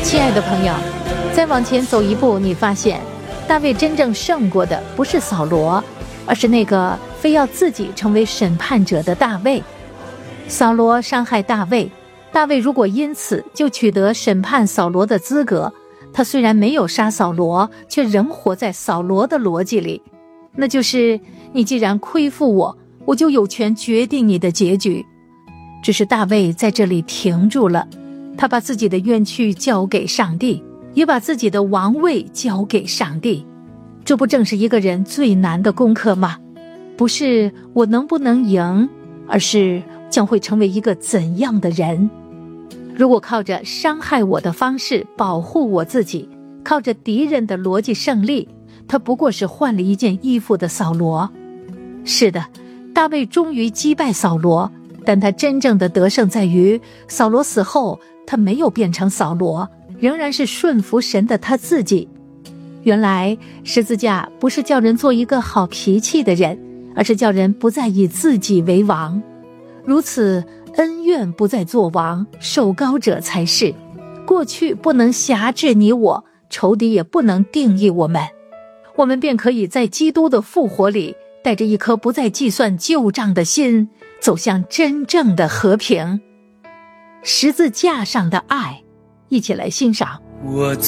亲爱的朋友，再往前走一步，你发现大卫真正胜过的不是扫罗，而是那个非要自己成为审判者的大卫。扫罗伤害大卫，大卫如果因此就取得审判扫罗的资格，他虽然没有杀扫罗，却仍活在扫罗的逻辑里，那就是你既然亏负我，我就有权决定你的结局。只是大卫在这里停住了，他把自己的冤屈交给上帝，也把自己的王位交给上帝。这不正是一个人最难的功课吗？不是我能不能赢，而是将会成为一个怎样的人。如果靠着伤害我的方式保护我自己，靠着敌人的逻辑胜利，他不过是换了一件衣服的扫罗。是的，大卫终于击败扫罗，但他真正的得胜在于扫罗死后，他没有变成扫罗，仍然是顺服神的他自己。原来十字架不是叫人做一个好脾气的人，而是叫人不再以自己为王。如此，恩怨不再做王，受膏者才是。过去不能辖制你我，仇敌也不能定义我们。我们便可以在基督的复活里，带着一颗不再计算旧账的心，走向真正的和平。十字架上的爱，一起来欣赏。